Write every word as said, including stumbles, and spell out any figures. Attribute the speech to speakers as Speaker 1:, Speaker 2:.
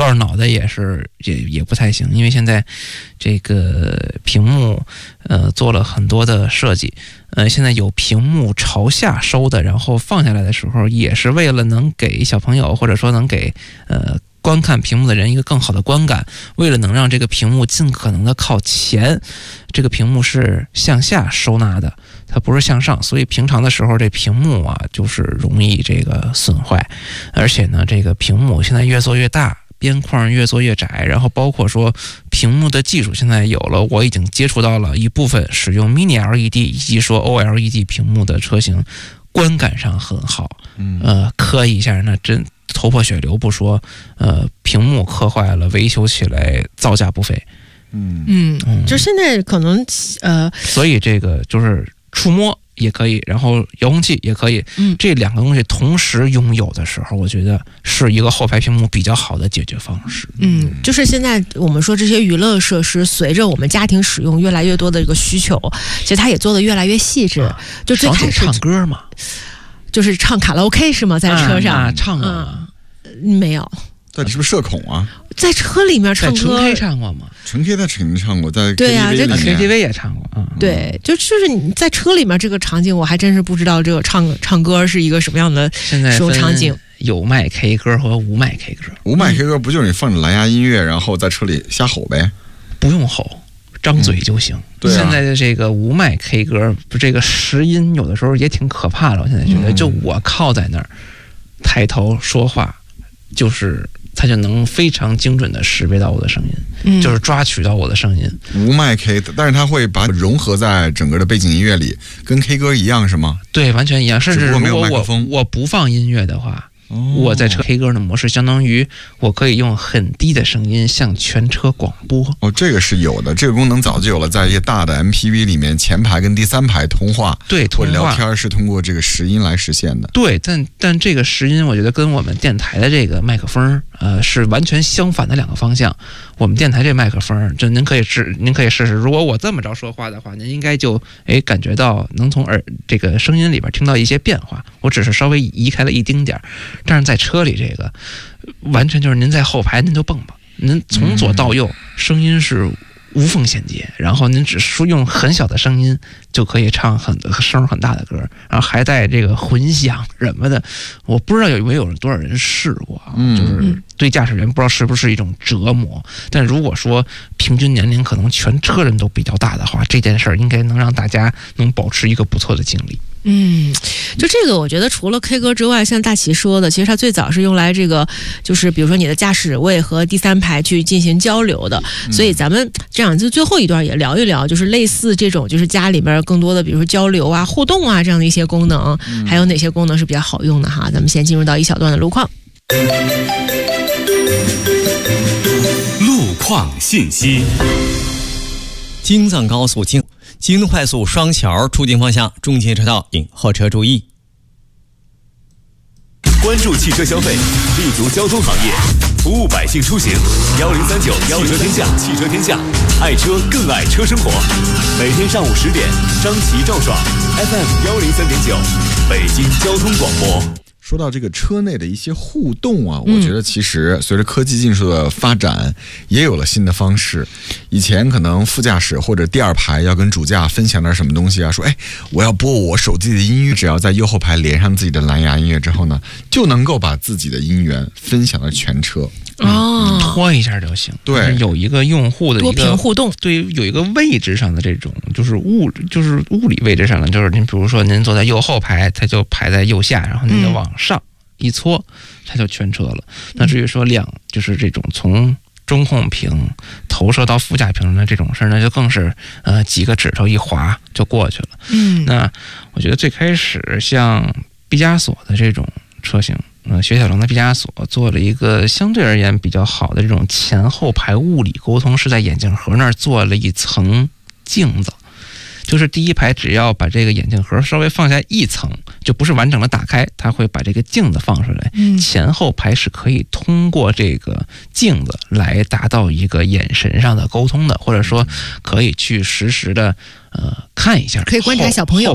Speaker 1: 着脑袋也是也也不太行，因为现在这个屏幕呃做了很多的设计，呃现在有屏幕朝下收的，然后放下来的时候也是为了能给小朋友或者说能给呃观看屏幕的人一个更好的观感，为了能让这个屏幕尽可能的靠前，这个屏幕是向下收纳的，它不是向上，所以平常的时候这屏幕啊就是容易这个损坏，而且呢这个屏幕现在越做越大，边框越做越窄，然后包括说屏幕的技术现在有了，我已经接触到了一部分使用 mini L E D 以及说 O L E D 屏幕的车型，观感上很好，呃磕一下那真头破血流不说，呃屏幕磕坏了维修起来造价不菲。
Speaker 2: 嗯
Speaker 3: 嗯，就现在可能呃，
Speaker 1: 所以这个就是触摸也可以，然后遥控器也可以，嗯，这两个东西同时拥有的时候，我觉得是一个后排屏幕比较好的解决方式。
Speaker 3: 嗯，就是现在我们说这些娱乐设施，随着我们家庭使用越来越多的这个需求，其实它也做得越来越细致。啊、就最开始
Speaker 1: 唱歌嘛，
Speaker 3: 就是唱卡拉 OK 是吗？在车上、
Speaker 1: 啊、唱过吗、
Speaker 3: 嗯？没有。
Speaker 2: 那你是不是社恐啊？
Speaker 3: 在车里面唱歌，
Speaker 1: 纯 K 唱过吗？
Speaker 2: 纯 K 他肯定唱过，在 K T V
Speaker 3: 对呀、啊，
Speaker 2: 这
Speaker 1: K T V 也唱过啊、嗯。
Speaker 3: 对，就就是你在车里面这个场景，我还真是不知道这个唱唱歌是一个什么样的使用场景。
Speaker 1: 有麦 K 歌和无麦 K 歌。
Speaker 2: 无麦 K 歌不就是你放着蓝牙音乐，然后在车里瞎吼呗？
Speaker 1: 不用吼，张嘴就行。嗯
Speaker 2: 对啊、
Speaker 1: 现在的这个无麦 K 歌，这个拾音有的时候也挺可怕的。我现在觉得，就我靠在那儿，抬头说话，就是它就能非常精准的识别到我的声音，嗯、就是抓取到我的声音。
Speaker 2: 无麦 K， 但是它会把融合在整个的背景音乐里，跟 K 歌一样是吗？
Speaker 1: 对，完全一样。甚至如果我
Speaker 2: 我
Speaker 1: 我不放音乐的话。哦、我在车 K 歌的模式，相当于我可以用很低的声音向全车广播。
Speaker 2: 哦，这个是有的，这个功能早就有了，在一些大的 M P V 里面，前排跟第三排通话，
Speaker 1: 对，通话
Speaker 2: 聊天是通过这个拾音来实现的。
Speaker 1: 对，但但这个拾音，我觉得跟我们电台的这个麦克风，呃，是完全相反的两个方向。我们电台这麦克风，就您可以试，您可以试试。如果我这么着说话的话，您应该就哎感觉到能从耳这个声音里边听到一些变化。我只是稍微移开了一丁点儿。但是在车里这个完全就是您在后排您就蹦吧，您从左到右声音是无缝衔接，然后您只是用很小的声音就可以唱很声很大的歌，然后还带这个混响什么的。我不知道有没有多少人试过啊，就是对驾驶员不知道是不是一种折磨。但如果说平均年龄可能全车人都比较大的话，这件事儿应该能让大家能保持一个不错的经历。
Speaker 3: 嗯，就这个，我觉得除了 K 歌之外，像大齐说的，其实它最早是用来这个，就是比如说你的驾驶位和第三排去进行交流的。嗯、所以咱们这样就最后一段也聊一聊，就是类似这种，就是家里边更多的，比如说交流啊、互动啊这样的一些功能，嗯、还有哪些功能是比较好用的哈？咱们先进入到一小段的路况。
Speaker 4: 路况信息：
Speaker 5: 京藏高速京。京快速双桥出京方向中间车道，请后车注意。
Speaker 4: 关注汽车消费，立足交通行业，服务百姓出行。幺零三九汽车天下，汽车天下，爱车更爱车生活。每天上午十点，张琪赵爽 F M 幺零三点九，北京交通广播。
Speaker 2: 说到这个车内的一些互动啊，我觉得其实随着科技技术的发展，也有了新的方式。以前可能副驾驶或者第二排要跟主驾分享点什么东西啊，说哎，我要播我手机的音乐，只要在右后排连上自己的蓝牙音乐之后呢，就能够把自己的音源分享到全车。
Speaker 3: 哦，
Speaker 1: 拖一下就行。
Speaker 2: 对，
Speaker 1: 有一个用户的一个
Speaker 3: 多屏互动，
Speaker 1: 对，有一个位置上的这种，就是物，就是物理位置上的，就是您比如说您坐在右后排，它就排在右下，然后您就往上一搓，它就全车了。那至于说两，就是这种从中控屏投射到副驾屏的这种事儿呢，就更是呃几个指头一划就过去了。嗯，那我觉得最开始像毕加索的这种车型。呃，雪铁龙的毕加索做了一个相对而言比较好的这种前后排物理沟通，是在眼镜盒那儿做了一层镜子，就是第一排只要把这个眼镜盒稍微放下一层，就不是完整的打开，它会把这个镜子放出来，嗯、前后排是可以通过这个镜子来达到一个眼神上的沟通的，或者说可以去实时的呃看一下，
Speaker 3: 可以观察小朋友，